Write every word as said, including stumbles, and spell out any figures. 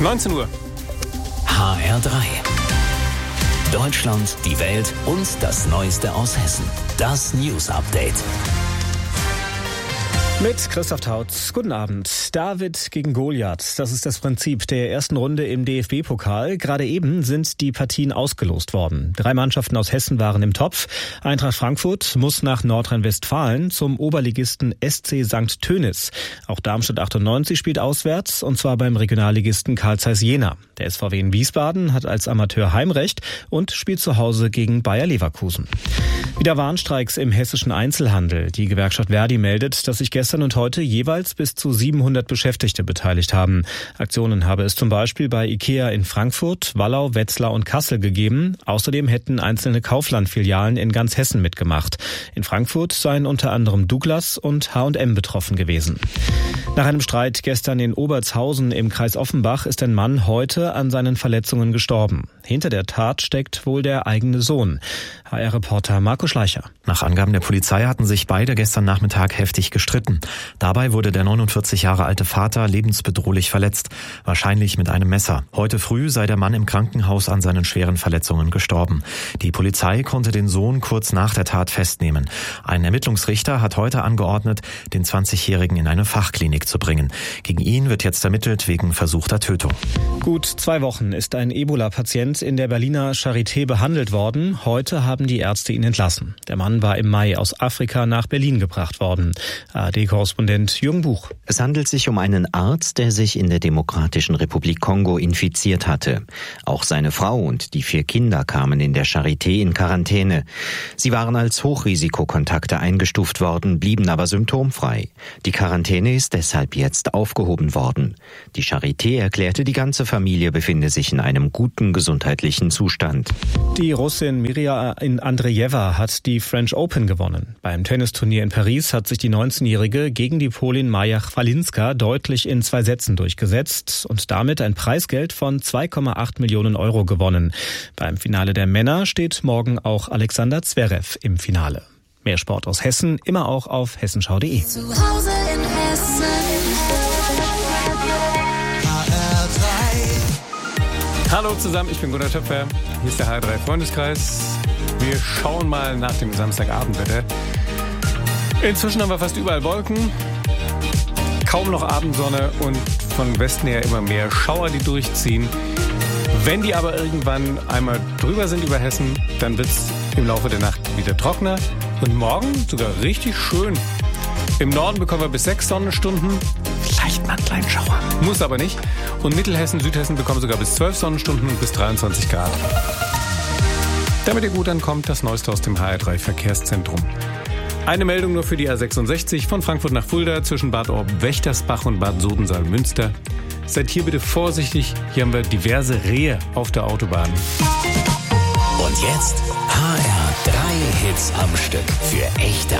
neunzehn Uhr. H R drei. Deutschland, die Welt und das Neueste aus Hessen. Das News Update. Mit Christoph Tautz. Guten Abend. David gegen Goliath. Das ist das Prinzip der ersten Runde im D F B-Pokal. Gerade eben sind die Partien ausgelost worden. Drei Mannschaften aus Hessen waren im Topf. Eintracht Frankfurt muss nach Nordrhein-Westfalen zum Oberligisten S C Sankt Tönis. Auch Darmstadt achtundneunzig spielt auswärts, und zwar beim Regionalligisten Carl Zeiss Jena. Der S V W in Wiesbaden hat als Amateur Heimrecht und spielt zu Hause gegen Bayer Leverkusen. Wieder Warnstreiks im hessischen Einzelhandel. Die Gewerkschaft Verdi meldet, dass sich gestern und heute jeweils bis zu siebenhundert Beschäftigte beteiligt haben. Aktionen habe es zum Beispiel bei IKEA in Frankfurt, Wallau, Wetzlar und Kassel gegeben. Außerdem hätten einzelne Kaufland-Filialen in ganz Hessen mitgemacht. In Frankfurt seien unter anderem Douglas und H und M betroffen gewesen. Nach einem Streit gestern in Obertshausen im Kreis Offenbach ist ein Mann heute an seinen Verletzungen gestorben. Hinter der Tat steckt wohl der eigene Sohn. H R-Reporter Marco Schleicher. Nach Angaben der Polizei hatten sich beide gestern Nachmittag heftig gestritten. Dabei wurde der neunundvierzig Jahre alte Vater lebensbedrohlich verletzt, wahrscheinlich mit einem Messer. Heute früh sei der Mann im Krankenhaus an seinen schweren Verletzungen gestorben. Die Polizei konnte den Sohn kurz nach der Tat festnehmen. Ein Ermittlungsrichter hat heute angeordnet, den zwanzigjährigen in eine Fachklinik zu bringen. Gegen ihn wird jetzt ermittelt wegen versuchter Tötung. Gut zwei Wochen ist ein Ebola-Patient in der Berliner Charité behandelt worden. Heute haben die Ärzte ihn entlassen. Der Mann war im Mai aus Afrika nach Berlin gebracht worden. A R D-Korrespondent Jürgen Buch. Es handelt sich um einen Arzt, der sich in der Demokratischen Republik Kongo infiziert hatte. Auch seine Frau und die vier Kinder kamen in der Charité in Quarantäne. Sie waren als Hochrisikokontakte eingestuft worden, blieben aber symptomfrei. Die Quarantäne ist deshalb jetzt aufgehoben worden. Die Charité erklärte, die ganze Familie befinde sich in einem guten gesundheitlichen Zustand. Die Russin Miria Andrejewa hat die French Open gewonnen. Beim Tennisturnier in Paris hat sich die neunzehnjährige gegen die Polin Maja Chwalinska deutlich in zwei Sätzen durchgesetzt und damit ein Preisgeld von zwei Komma acht Millionen Euro gewonnen. Beim Finale der Männer steht morgen auch Alexander Zverev im Finale. Mehr Sport aus Hessen, immer auch auf hessenschau punkt de. Zu Hause in Hessen. Hallo zusammen, ich bin Gunnar Töpfer. Hier ist der H R drei Freundeskreis. Wir schauen mal nach dem Samstagabendwetter. Inzwischen haben wir fast überall Wolken, kaum noch Abendsonne und von Westen her immer mehr Schauer, die durchziehen. Wenn die aber irgendwann einmal drüber sind über Hessen, dann wird es im Laufe der Nacht wieder trockener und morgen sogar richtig schön. Im Norden bekommen wir bis sechs Sonnenstunden, vielleicht mal einen kleinen Schauer, muss aber nicht. Und Mittelhessen, Südhessen bekommen sogar bis zwölf Sonnenstunden und bis dreiundzwanzig Grad. Damit ihr gut ankommt, das Neueste aus dem H R drei Verkehrszentrum. Eine Meldung nur für die A sechsundsechzig von Frankfurt nach Fulda zwischen Bad Orb-Wächtersbach und Bad Sodensaal-Münster. Seid hier bitte vorsichtig, hier haben wir diverse Rehe auf der Autobahn. Und jetzt H R drei Hits am Stück für echte